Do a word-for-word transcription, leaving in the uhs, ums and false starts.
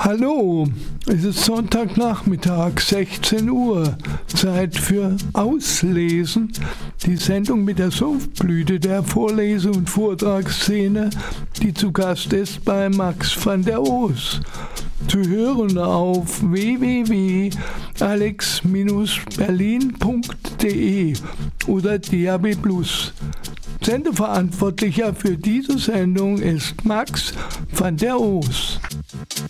Hallo, es ist Sonntagnachmittag, sechzehn Uhr, Zeit für Auslesen, die Sendung mit der Sumpfblüte der Vorlese- und Vortragsszene, die zu Gast ist bei Max van der Oos. Zu hören auf w w w punkt alex berlin punkt de oder D A B plus. Sendeverantwortlicher für diese Sendung ist Max van der Oos.